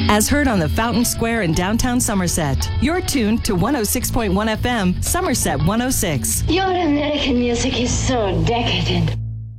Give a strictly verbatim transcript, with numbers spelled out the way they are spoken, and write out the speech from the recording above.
As heard on the Fountain Square in downtown Somerset. You're tuned to one oh six point one F M, Somerset one oh six. Your American music is so decadent.